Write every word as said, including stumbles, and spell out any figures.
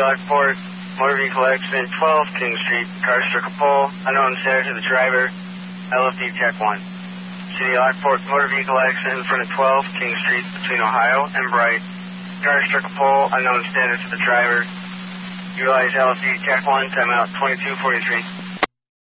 Lockport, motor vehicle accident, twelve King Street, car struck a pole, unknown status of the driver, L F D Tech one. City Lockport, motor vehicle accident in front of twelve King Street between Ohio and Bright, car struck a pole, unknown status of the driver, utilize L F D Tech one, timeout twenty-two forty-three.